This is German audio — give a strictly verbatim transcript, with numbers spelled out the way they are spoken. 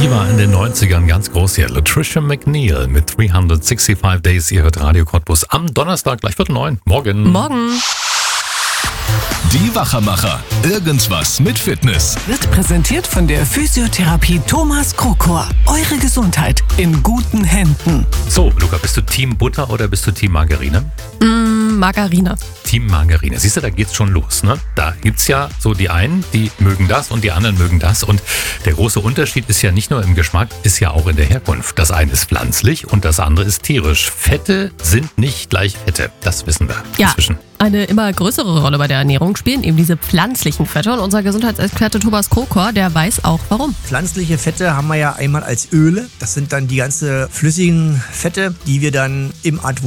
Die war in den neunzigern ganz groß hier. Latricia McNeil mit dreihundertfünfundsechzig Days. Ihr hört Radio Cottbus am Donnerstag, gleich Viertel neun. Morgen. Morgen. Die Wachermacher. Irgendwas mit Fitness. Wird präsentiert von der Physiotherapie Thomas Krokor. Eure Gesundheit in guten Händen. So, Luca, bist du Team Butter oder bist du Team Margarine? Mm, Margarine. Team Margarine. Siehst du, da geht's schon los, ne? Da gibt's ja so die einen, die mögen das und die anderen mögen das. Und der große Unterschied ist ja nicht nur im Geschmack, ist ja auch in der Herkunft. Das eine ist pflanzlich und das andere ist tierisch. Fette sind nicht gleich Fette. Das wissen wir Ja. inzwischen. Eine immer größere Rolle bei der Ernährung spielen eben diese pflanzlichen Fette. Und unser Gesundheitsexperte Thomas Krokor, der weiß auch warum. Pflanzliche Fette haben wir ja einmal als Öle. Das sind dann die ganzen flüssigen Fette, die wir dann im Art